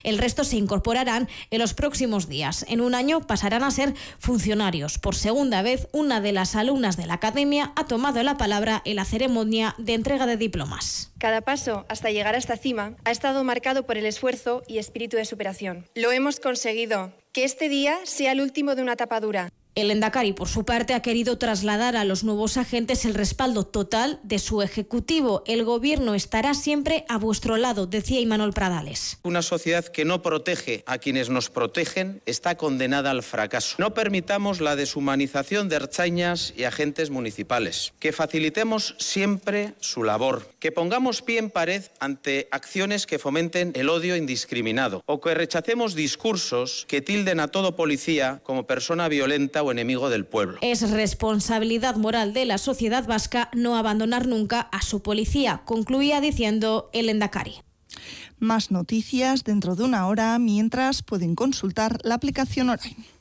El resto se incorporarán en los próximos días. En un año pasarán a ser funcionarios. Por segunda vez, una de las alumnas de la academia ha tomado la palabra en la ceremonia de entrega de diplomas. Cada paso hasta llegar a esta cima ha estado marcado por el esfuerzo y espíritu de superación. Lo hemos conseguido. Que este día sea el último de una etapa dura. El Endacari, por su parte, ha querido trasladar a los nuevos agentes el respaldo total de su ejecutivo. El gobierno estará siempre a vuestro lado, decía Imanol Pradales. Una sociedad que no protege a quienes nos protegen está condenada al fracaso. No permitamos la deshumanización de ertzainas y agentes municipales. Que facilitemos siempre su labor. Que pongamos pie en pared ante acciones que fomenten el odio indiscriminado. O que rechacemos discursos que tilden a todo policía como persona violenta o enemigo del pueblo. Es responsabilidad moral de la sociedad vasca no abandonar nunca a su policía, concluía diciendo el Endacari. Más noticias dentro de una hora, mientras pueden consultar la aplicación Orain.